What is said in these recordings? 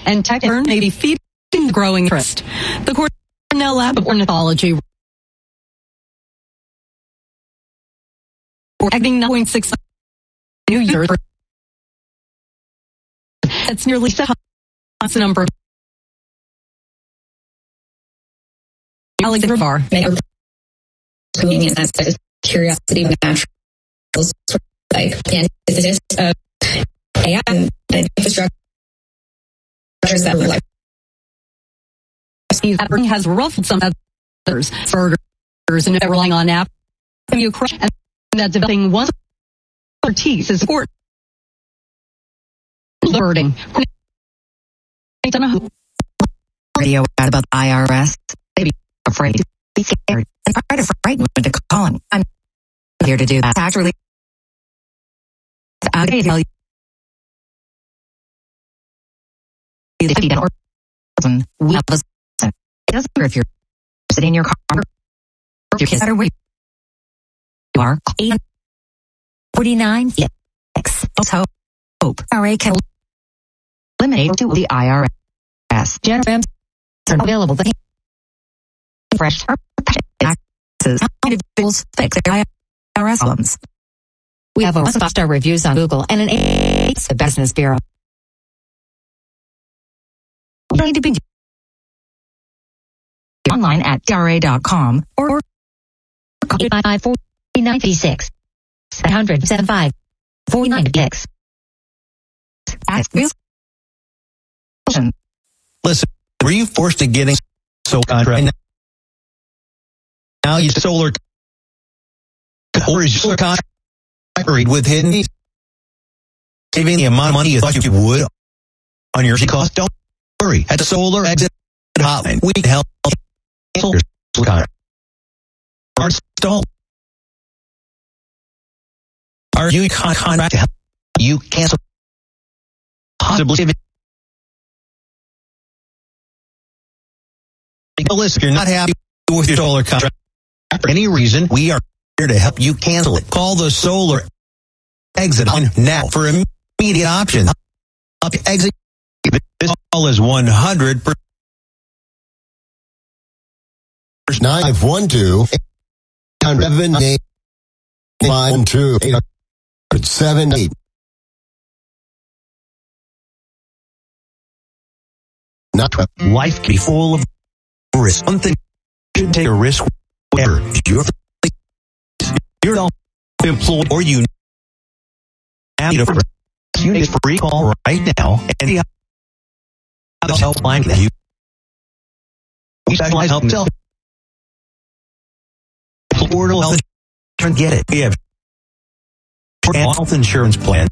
and tech may be feeding the growing interest. The Cornell Lab of Ornithology adding 9.6 new years. That's nearly the number of Alexander Var. Curiosity of naturals, like the antithesis of AI and infrastructure that like has ruffled some others, burgers, and relying on app and Ukraine, and that developing one expertise is important. Birding. Radio ad about the IRS. They be afraid, be scared, and try to frighten them into calling. I'm here to do that. Actually, I'll tell you. We have a. It doesn't matter if you're sitting in your car or your kids are where you are. 849 Hope. RA can eliminate to the IRS. General are available. The fresh taxes. Individuals fix their IRS problems. We have a 5-star reviews on Google and an 8 the Business Bureau. You need to be online at DRA.com or 855-4956 100-75 496. Ask this question. Listen, were you forced to getting solar contract? Now you solar, or is your solar contract buried with hidden fees? Saving the amount of money you thought you would on your cost? Don't worry. At the Solar Exit Hotline, we can help solar contract. Are you contract to help you cancel? Possibly. Listen, if you're not happy with your solar contract for any reason, we are here to help you cancel it. Call the Solar Exit on now for immediate options. Up to exit. This call is 100%. 912 878 878. Not life can be full of risk. One thing you should take a risk wherever you're employed or you need a free call right now and the helpline that you specialize help yourself. Portal Health Insurance, get it. We have health insurance plan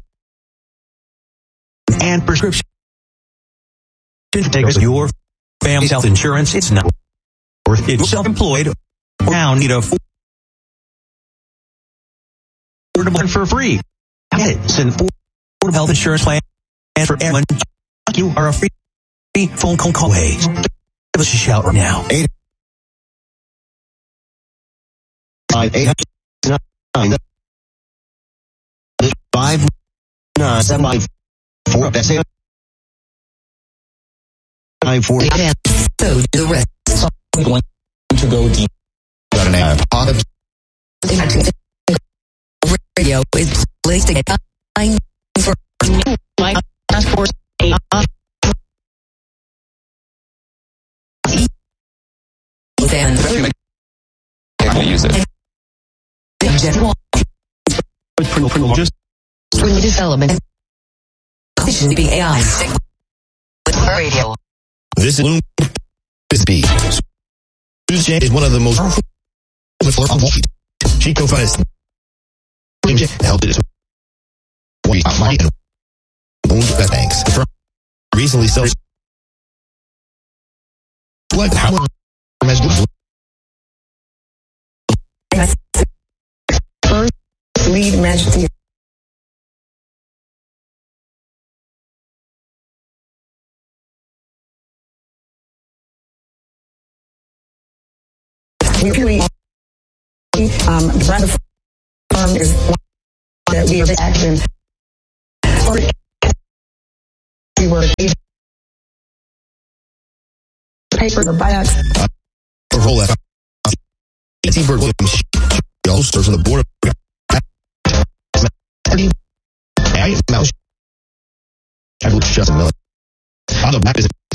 and prescription. Take your family's health insurance. It's not worth it. Self-employed or now need a affordable one for free. Get it. It's an affordable health insurance plan for everyone. You are a free phone call away. Give us a shout right now. 859 59754. That's it. 940. So the rest. Want to go deep. Got an app. Radio is placed at 9 for my passport. Then use it. Just development. Being AI. With radio. This is Bisbee. Susan is one of the most powerful. She co-founded helped it money and owned the banks. Recently sells like how first lead magic. Really, the brand of firm is one that we are acting. We were the paper, the biox. Roll that. T-Bird Williams, she also serves on the board of I believe Justin Miller. On the map is